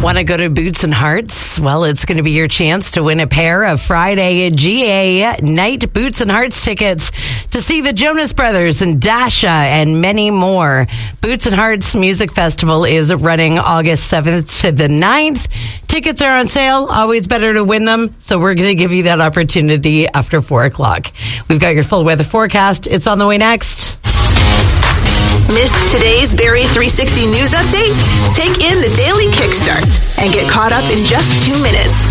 Want to go to Boots and Hearts? Well, it's going to be your chance to win a pair of Friday GA night Boots and Hearts tickets to see the Jonas Brothers and Dasha and many more. Boots and Hearts Music Festival is running August 7th to the 9th. Tickets are on sale. Always better to win them. So we're going to give you that opportunity after 4 o'clock. We've got your full weather forecast. It's on the way next. Missed today's Barrie 360 news update? Take in the daily kickstart and get caught up in just 2 minutes.